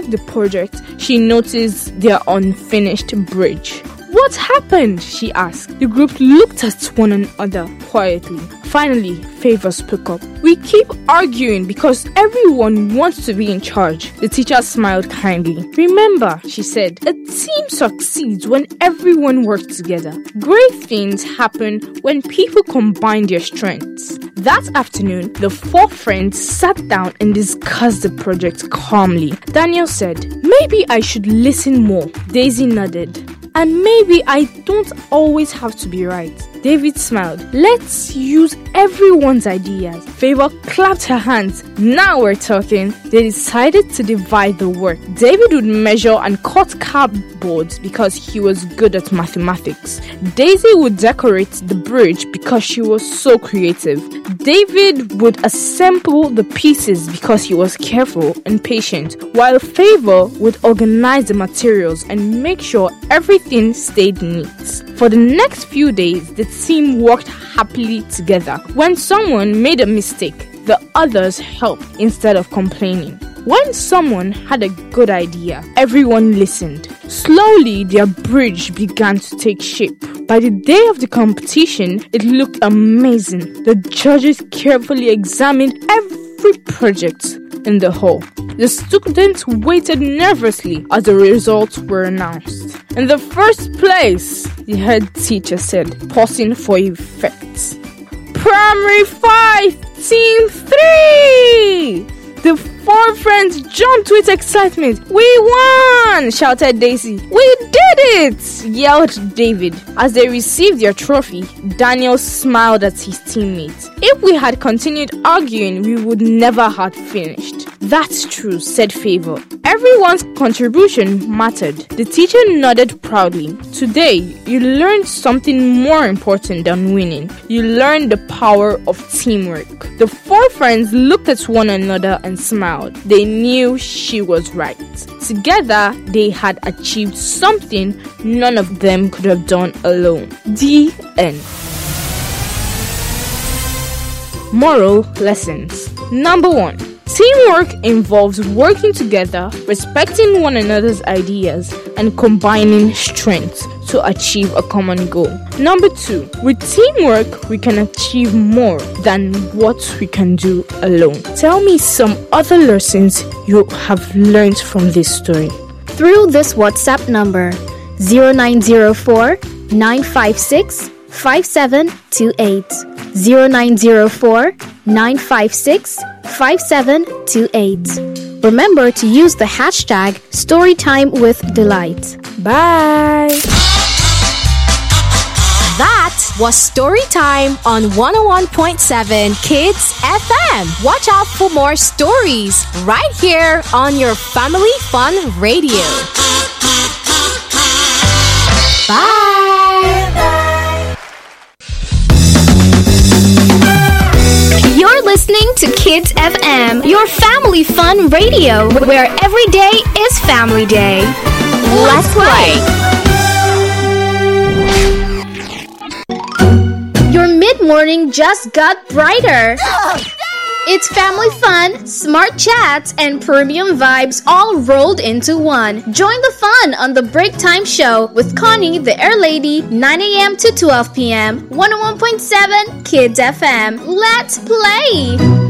checked the project, she noticed their unfinished bridge. "What happened?" she asked. The group looked at one another quietly. Finally, Favor spoke up. "We keep arguing because everyone wants to be in charge." The teacher smiled kindly. "Remember," she said, "a team succeeds when everyone works together. Great things happen when people combine their strengths." That afternoon, the 4 friends sat down and discussed the project calmly. Daniel said, "Maybe I should listen more." Daisy nodded. "And maybe I don't always have to be right." David smiled. "Let's use everyone's ideas." Favor clapped her hands. "Now we're talking." They decided to divide the work. David would measure and cut cardboards because he was good at mathematics. Daisy would decorate the bridge because she was so creative. David would assemble the pieces because he was careful and patient, while Favor would organize the materials and make sure everything stayed neat. For the next few days, the team worked happily together. When someone made a mistake, the others helped instead of complaining. When someone had a good idea, everyone listened. Slowly, their bridge began to take shape. By the day of the competition, it looked amazing. The judges carefully examined every project in the hall. The students waited nervously as the results were announced. "In the first place," the head teacher said, pausing for effect, "Primary 5, Team 3! The 4 friends jumped with excitement. "We won!" shouted Daisy. "We did it!" yelled David. As they received their trophy, Daniel smiled at his teammates. "If we had continued arguing, we would never have finished." "That's true," said Favor. "Everyone's contribution mattered." The teacher nodded proudly. "Today, you learned something more important than winning. You learned the power of teamwork." The 4 friends looked at one another and smiled. They knew she was right. Together, they had achieved something none of them could have done alone. The end. Moral lessons. Number 1. Teamwork involves working together, respecting one another's ideas, and combining strengths to achieve a common goal. Number 2. With teamwork, we can achieve more than what we can do alone. Tell me some other lessons you have learned from this story. Through this WhatsApp number, 0904 956 5728. 0904 956 5728. Remember to use the hashtag StoryTimeWithDelight. Bye! That was Storytime on 101.7 Kids FM. Watch out for more stories right here on your Family Fun Radio. Bye! You're listening to Kids FM, your family fun radio, where every day is family day. Let's play! Your mid-morning just got brighter. It's family fun, smart chats, and premium vibes all rolled into one. Join the fun on the Break Time Show with Connie, the Air Lady, 9 a.m. to 12 p.m. 101.7 Kids FM. Let's play!